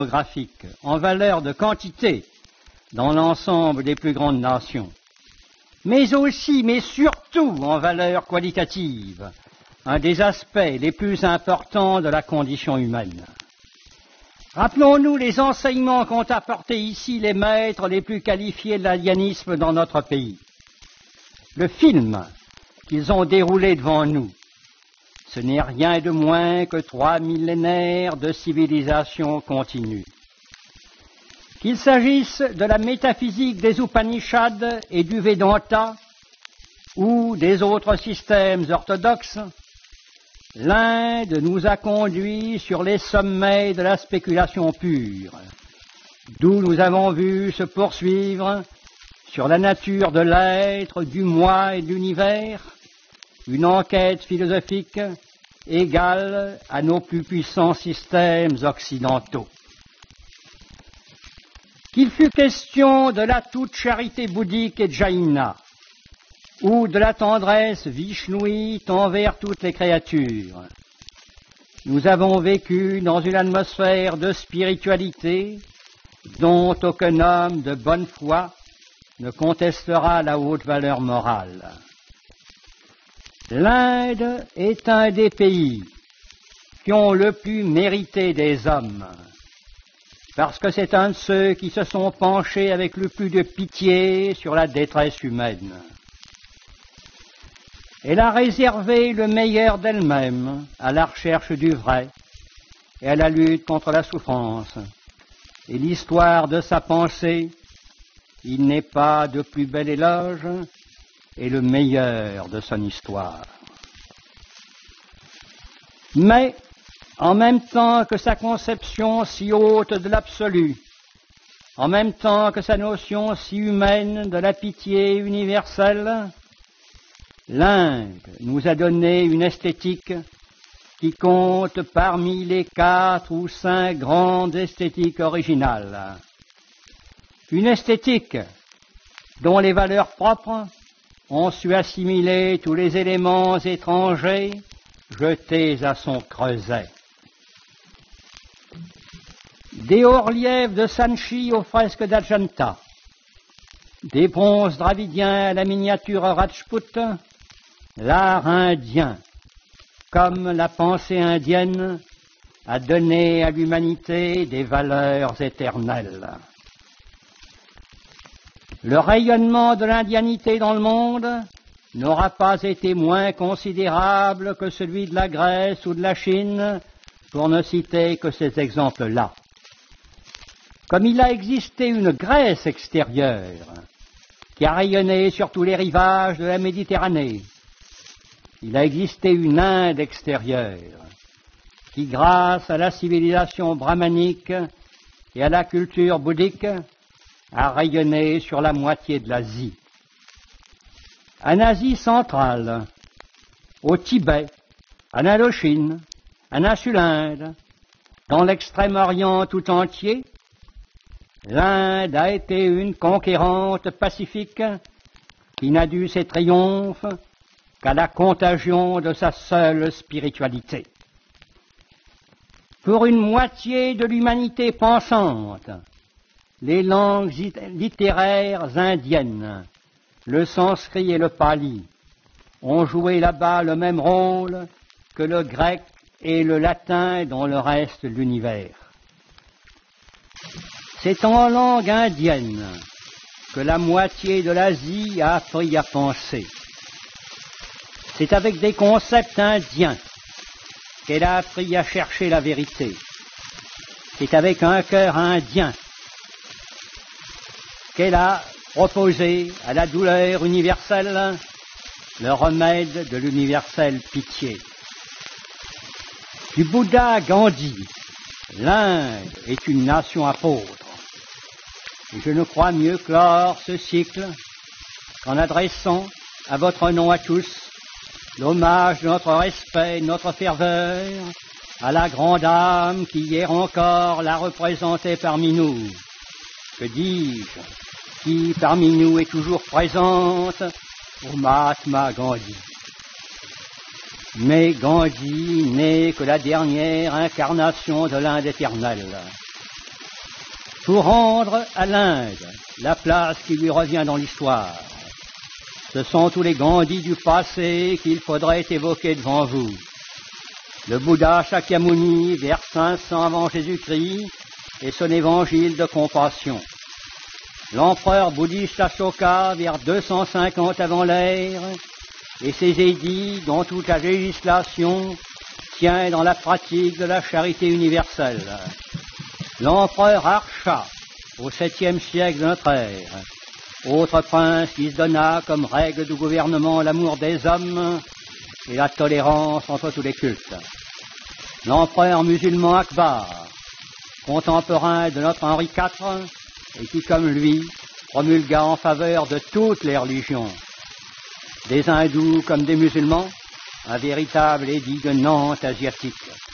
démographique, en valeur de quantité dans l'ensemble des plus grandes nations, mais aussi, mais surtout en valeur qualitative, un des aspects les plus importants de la condition humaine. Rappelons-nous les enseignements qu'ont apportés ici les maîtres les plus qualifiés de l'indianisme dans notre pays. Le film qu'ils ont déroulé devant nous, ce n'est rien de moins que 3 millénaires de civilisation continue. Qu'il s'agisse de la métaphysique des Upanishads et du Vedanta ou des autres systèmes orthodoxes, l'Inde nous a conduits sur les sommets de la spéculation pure, d'où nous avons vu se poursuivre sur la nature de l'être, du moi et de l'univers, une enquête philosophique égale à nos plus puissants systèmes occidentaux. Qu'il fût question de la toute charité bouddhique et jaïna, ou de la tendresse vishnouite envers toutes les créatures, nous avons vécu dans une atmosphère de spiritualité dont aucun homme de bonne foi ne contestera la haute valeur morale. L'Inde est un des pays qui ont le plus mérité des hommes, parce que c'est un de ceux qui se sont penchés avec le plus de pitié sur la détresse humaine. Elle a réservé le meilleur d'elle-même à la recherche du vrai et à la lutte contre la souffrance. Et l'histoire de sa pensée, il n'est pas de plus bel éloge, est le meilleur de son histoire. Mais, en même temps que sa conception si haute de l'absolu, en même temps que sa notion si humaine de la pitié universelle, l'Inde nous a donné une esthétique qui compte parmi les 4 ou 5 grandes esthétiques originales. Une esthétique dont les valeurs propres ont su assimiler tous les éléments étrangers jetés à son creuset. Des hauts-reliefs de Sanchi aux fresques d'Ajanta, des bronzes dravidiens à la miniature Rajput, l'art indien, comme la pensée indienne, a donné à l'humanité des valeurs éternelles. Le rayonnement de l'indianité dans le monde n'aura pas été moins considérable que celui de la Grèce ou de la Chine, pour ne citer que ces exemples-là. Comme il a existé une Grèce extérieure qui a rayonné sur tous les rivages de la Méditerranée, il a existé une Inde extérieure qui, grâce à la civilisation brahmanique et à la culture bouddhique, a rayonné sur la moitié de l'Asie. En Asie centrale, au Tibet, en Indochine, en Insulinde, dans l'Extrême-Orient tout entier, l'Inde a été une conquérante pacifique qui n'a dû ses triomphes qu'à la contagion de sa seule spiritualité. Pour une moitié de l'humanité pensante, les langues littéraires indiennes, le sanskrit et le pali, ont joué là-bas le même rôle que le grec et le latin dans le reste de l'univers. C'est en langue indienne que la moitié de l'Asie a appris à penser. C'est avec des concepts indiens qu'elle a appris à chercher la vérité. C'est avec un cœur indien qu'elle a proposé à la douleur universelle le remède de l'universelle pitié. Du Bouddha à Gandhi, l'Inde est une nation apôtre. Et je ne crois mieux clore ce cycle qu'en adressant à votre nom à tous l'hommage de notre respect, de notre ferveur à la grande âme qui hier encore la représentait parmi nous. Que dis-je, qui parmi nous est toujours présente, au Mahatma Gandhi. Mais Gandhi n'est que la dernière incarnation de l'Inde éternelle. pour rendre à l'Inde la place qui lui revient dans l'histoire. Ce sont tous les Gandhis du passé qu'il faudrait évoquer devant vous. Le Bouddha Shakyamuni vers 500 avant Jésus-Christ et son évangile de compassion. L'empereur bouddhiste Ashoka vers 250 avant l'ère et ses édits dont toute la législation tient dans la pratique de la charité universelle. L'empereur Harsha au 7e siècle de notre ère, autre prince qui se donna comme règle du gouvernement l'amour des hommes et la tolérance entre tous les cultes. L'empereur musulman Akbar, contemporain de notre Henri IV, et qui, comme lui, promulgua en faveur de toutes les religions, des hindous comme des musulmans, un véritable édit de Nantes asiatique.